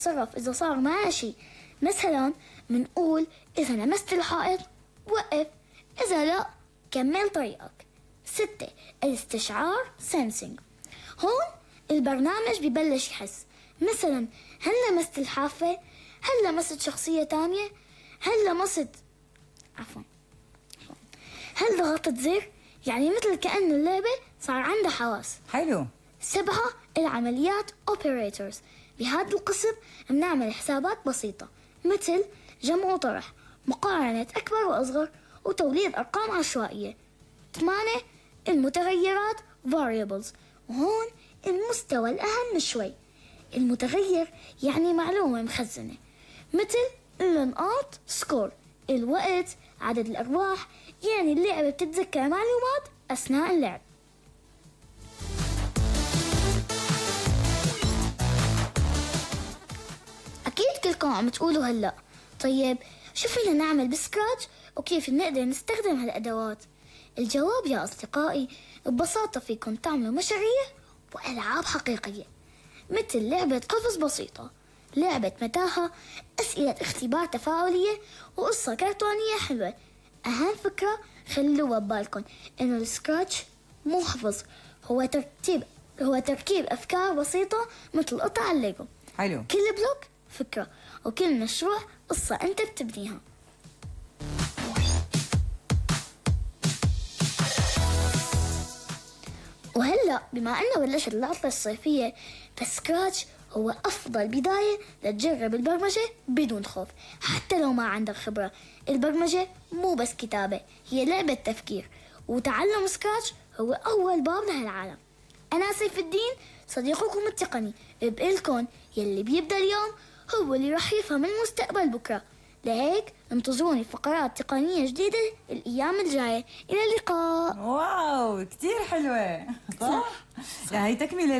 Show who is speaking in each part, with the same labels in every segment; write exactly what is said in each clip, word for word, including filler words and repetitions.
Speaker 1: تصرف إذا صار ماشي. مثلا منقول إذا لمست الحائط وقف، إذا لا كمل طريقك. ستة الاستشعار sensing. هون البرنامج ببلش يحس، مثلا هل لمست الحافة؟ هل لمست شخصية تانية؟ هل لمست عفوا هل ضغطت زر؟ يعني مثل كأن اللعبة صار عندها حواس.
Speaker 2: حلو.
Speaker 1: سبعة العمليات operators. بهذا القسم بنعمل حسابات بسيطة مثل جمع وطرح، مقارنة أكبر وأصغر، وتوليد أرقام عشوائية. ثمانية المتغيرات variables. وهون المستوى الأهم شوي. المتغير يعني معلومة مخزنة مثل النقاط سكور، الوقت، عدد الأرواح، يعني اللعبة بتتذكر معلومات أثناء اللعب. أكيد كلكم عم تقولوا هلأ طيب شو فينا نعمل بسكراتش وكيف نقدر نستخدم هالأدوات؟ الجواب يا أصدقائي ببساطة فيكم تعملوا مشاريع وألعاب حقيقية مثل لعبة قفز بسيطة، لعبة متاهة، أسئلة اختبار تفاعلية، وقصة كرتونية حلوة. أهم فكرة خلوا ببالكم إنه السكراتش مو حفظ، هو ترتيب هو تركيب أفكار بسيطة مثل قطع الليجو.
Speaker 2: حلو.
Speaker 1: كل بلوك فكرة وكل مشروع قصة أنت بتبنيها. وهلأ بما أنه بلشت العطلة الصيفية فسكراتش هو أفضل بداية لتجرب البرمجة بدون خوف. حتى لو ما عندك خبرة، البرمجة مو بس كتابة، هي لعبة تفكير، وتعلم سكراتش هو أول باب لهالعالم. أنا سيف الدين صديقكم التقني، بقلكن يلي بيبدأ اليوم هو اللي رح يفهم المستقبل بكرة. لهيك انتظروني فقرات تقنية جديدة الأيام الجاية. إلى اللقاء.
Speaker 2: واو كتير حلوة صح؟ يعني هي تكملة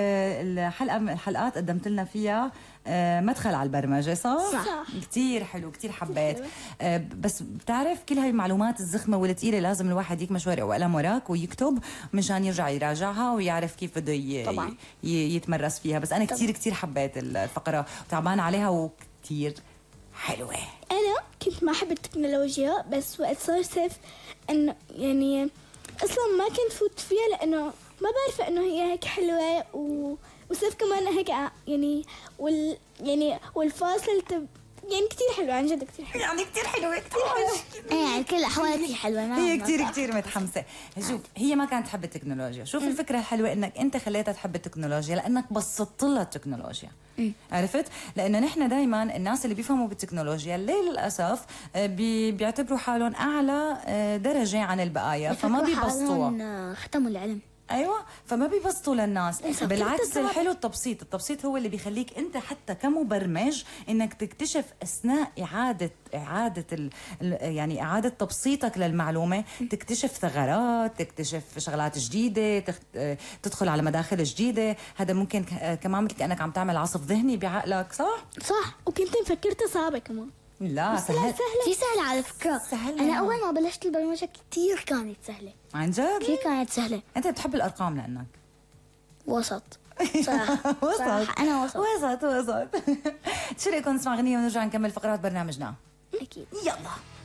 Speaker 2: للحلقة من الحلقات قدمت لنا فيها مدخل على البرمجة صح؟
Speaker 1: صح.
Speaker 2: كتير حلو، كتير حبيت. بس بتعرف كل هاي المعلومات الزخمة والثقيلة لازم الواحد يكمش ورقة وقلم وراك ويكتب مشان يرجع يراجعها ويعرف كيف بده ي... يتمرس فيها. بس أنا طبعا. كتير كتير حبيت الفقرة وتعبان عليها وكتير حلوة.
Speaker 3: أنا كنت ما أحب التكنولوجيا، بس وقت صار صيف إنه يعني أصلاً ما كنت فوت فيها لأنه ما بعرف إنه هي هيك حلوة و... وصيف كمان هيك يعني وال يعني والفاصل تب... يعني كتير حلوة عن جد كتير حلوة.
Speaker 2: يعني كتير حلوة كتير حلوة.
Speaker 1: يعني كل أحوالي حلوة.
Speaker 2: هي كتير كتير متحمسة. شوف هي ما كانت تحب التكنولوجيا، شوف الفكرة الحلوة إنك أنت خليتها تحب التكنولوجيا لأنك بسطت لها التكنولوجيا. عرفت؟ لأنه نحن دايما الناس اللي بيفهموا بالتكنولوجيا للأسف بي بيعتبروا حالهم أعلى درجة عن البقايا فما بيبسطوها.
Speaker 1: ختموا العلم.
Speaker 2: ايوه فما بيبسطوا للناس. بالعكس الحلو التبسيط، التبسيط هو اللي بيخليك انت حتى كمبرمج انك تكتشف اثناء اعاده اعاده ال يعني اعاده تبسيطك للمعلومه تكتشف ثغرات، تكتشف شغلات جديده، تدخل على مداخل جديده. هذا ممكن كمان مثل كانك عم تعمل عصف ذهني بعقلك. صح
Speaker 3: صح. وكنت مفكرتها صعبه كمان.
Speaker 2: لا سهلة
Speaker 1: سهلة في سهلة على فكرة.
Speaker 2: سهلة.
Speaker 1: أنا أول ما بلشت البرمجة كتير كانت سهلة.
Speaker 2: عن جد؟
Speaker 1: كتير كانت سهلة.
Speaker 2: أنت بتحب الأرقام لأنك
Speaker 1: وسط. صراحة.
Speaker 2: وسط.
Speaker 1: صراحة أنا وسط.
Speaker 2: وسط وسط. شو رأيكم نسمع غنية ونرجع نكمل فقرات برنامجنا؟
Speaker 1: أكيد.
Speaker 2: يلا.